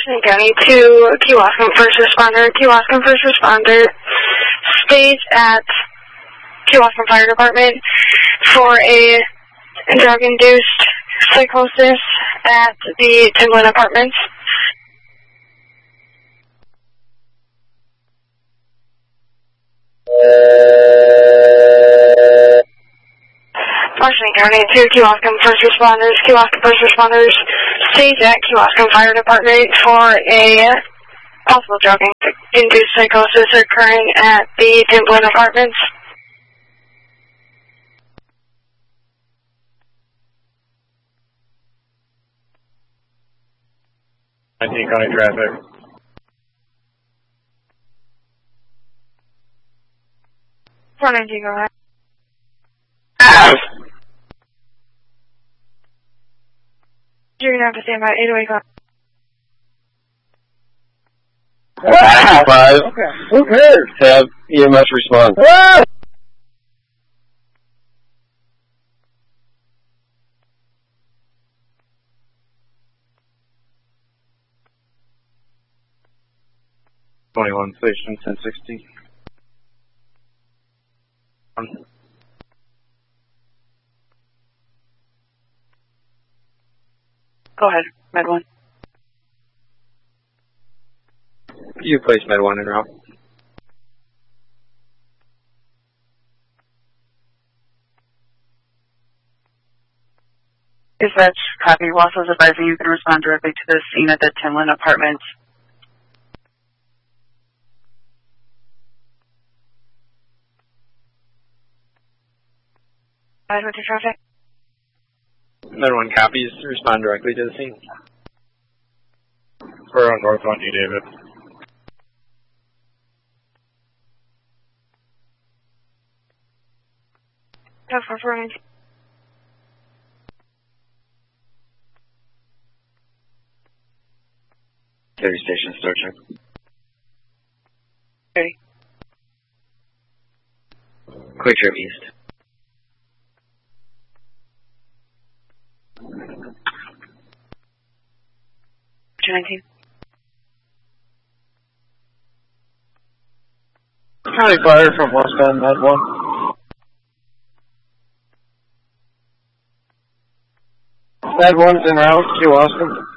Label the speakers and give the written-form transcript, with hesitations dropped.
Speaker 1: Washington County to Kewaskum First Responder. Kewaskum First Responder stays at Kewaskum Fire Department for a drug-induced psychosis at the Timberland Apartments. Washington County to Kewaskum First Responders. Kewaskum First Responders stays at Kewaskum Fire Department for a possible drug-induced psychosis occurring at the Timberland Apartments.
Speaker 2: 19 County Traffic.
Speaker 1: Front engine, go ahead. You're going to have to stand by 808
Speaker 2: 5.
Speaker 3: Okay. Who cares?
Speaker 2: Have EMS respond.
Speaker 3: Ah!
Speaker 2: Station 1060.
Speaker 1: Go ahead, Med 1.
Speaker 2: You place Med 1 en route.
Speaker 4: Dispatch, copy. Wausau is advising you can respond directly to the scene at the Timberland Apartments.
Speaker 1: Go ahead with your traffic.
Speaker 2: Med 1 copies. Respond directly to the scene. We're on North 1G, David.
Speaker 1: Go for front engine.
Speaker 2: Every station searching.
Speaker 1: Ready.
Speaker 2: Quick trip east.
Speaker 4: Picture 19.
Speaker 3: County Fire from West Bend, Med 1. Med 1's en route, Kewaskum.